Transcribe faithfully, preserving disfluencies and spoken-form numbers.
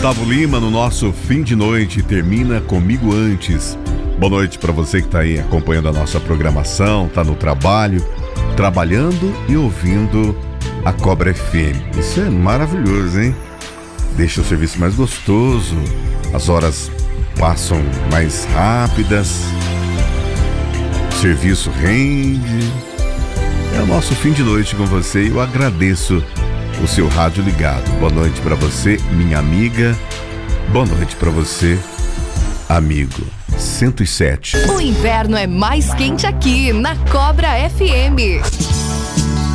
Gustavo Lima no nosso fim de noite. Termina comigo antes. Boa noite para você que está aí acompanhando a nossa programação, está no trabalho, trabalhando e ouvindo a Cobra F M. Isso é maravilhoso, hein? Deixa o serviço mais gostoso, as horas passam mais rápidas, o serviço rende. É o nosso fim de noite com você e eu agradeço o seu rádio ligado. Boa noite para você, minha amiga. Boa noite para você, amigo. cento e sete. O inverno é mais quente aqui na Cobra F M.